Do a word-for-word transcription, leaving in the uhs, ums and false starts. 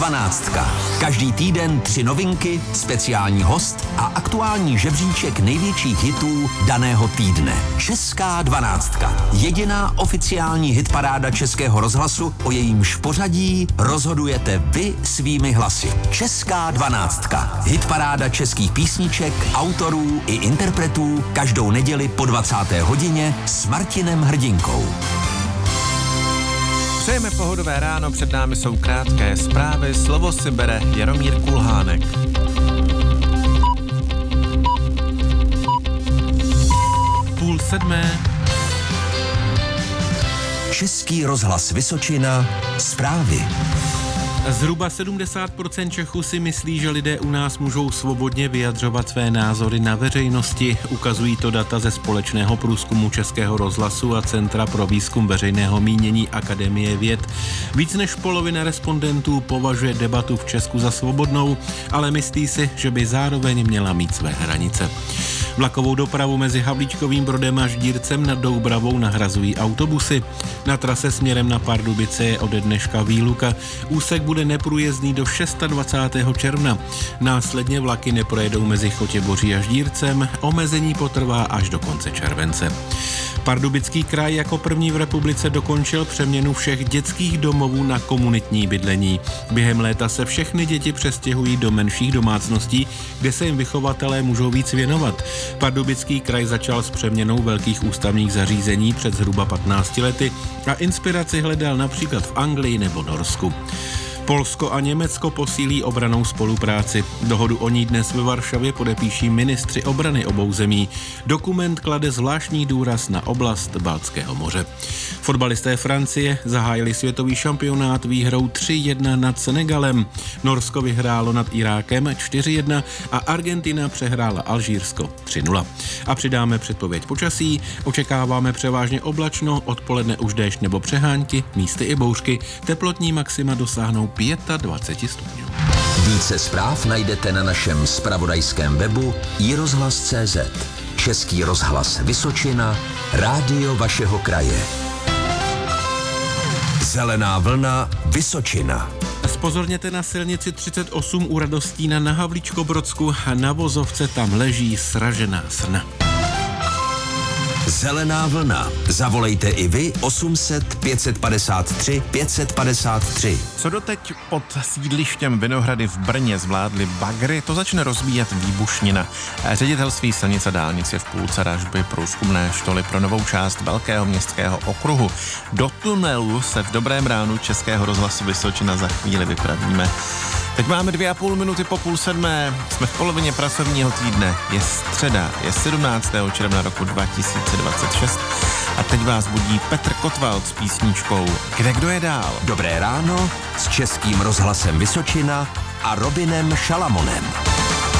Dvanáctka. Každý týden tři novinky, speciální host a aktuální žebříček největších hitů daného týdne. Česká dvanáctka. Jediná oficiální hitparáda Českého rozhlasu, o jejímž pořadí rozhodujete vy svými hlasy. Česká dvanáctka. Hitparáda českých písniček, autorů i interpretů každou neděli po dvacáté hodině s Martinem Hrdinkou. Přejeme pohodové ráno, před námi jsou krátké zprávy, slovo si bere Jaromír Kulhánek. Půl sedmé. Český rozhlas Vysočina, zprávy. Zhruba sedmdesát procent Čechů si myslí, že lidé u nás můžou svobodně vyjadřovat své názory na veřejnosti. Ukazují to data ze společného průzkumu Českého rozhlasu a Centra pro výzkum veřejného mínění Akademie věd. Víc než polovina respondentů považuje debatu v Česku za svobodnou, ale myslí si, že by zároveň měla mít své hranice. Vlakovou dopravu mezi Havlíčkovým Brodem a Ždírcem nad Doubravou nahrazují autobusy. Na trase směrem na Pardubice je ode dneška výluka. Úsek bude neprůjezdný do dvacátého šestého června. Následně vlaky neprojedou mezi Chotěboří a Ždírcem. Omezení potrvá až do konce července. Pardubický kraj jako první v republice dokončil přeměnu všech dětských domovů na komunitní bydlení. Během léta se všechny děti přestěhují do menších domácností, kde se jim vychovatelé můžou víc věnovat. Pardubický kraj začal s přeměnou velkých ústavních zařízení před zhruba patnácti lety a inspiraci hledal například v Anglii nebo Norsku. Polsko a Německo posílí obrannou spolupráci. Dohodu o ní dnes ve Varšavě podepíší ministři obrany obou zemí. Dokument klade zvláštní důraz na oblast Baltského moře. Fotbalisté Francie zahájili světový šampionát výhrou tři jedna nad Senegalem. Norsko vyhrálo nad Irákem čtyři jedna a Argentina přehrála Alžírsko tři nula. A přidáme předpověď počasí. Očekáváme převážně oblačno, odpoledne už déšť nebo přehánky, místy i bouřky. Teplotní maxima dosáhnou dvacet pět stupňů. Více zpráv najdete na našem zpravodajském webu i rozhlas tečka cé zet. Český rozhlas Vysočina, rádio vašeho kraje. Zelená vlna Vysočina. Spozorněte na silnici třicet osm u Radostína na Havlíčkobrodsku a na vozovce tam leží sražená srna. Zelená vlna. Zavolejte i vy osm set pět set padesát tři pět set padesát tři. Co doteď pod sídlištěm Vinohrady v Brně zvládli bagry, to začne rozbíjet výbušnina. Ředitelství silnic a dálnic je v půlce ražby průzkumné štoly pro novou část Velkého městského okruhu. Do tunelu se v dobrém ránu Českého rozhlasu Vysočina za chvíli vypravíme. Teď máme dvě a půl minuty po půl sedmé, jsme v polovině pracovního týdne, je středa, je sedmnáctého června roku dva tisíce dvacet šest a teď vás budí Petr Kotwald s písničkou Kde kdo je dál? Dobré ráno s Českým rozhlasem Vysočina a Robinem Šalamonem.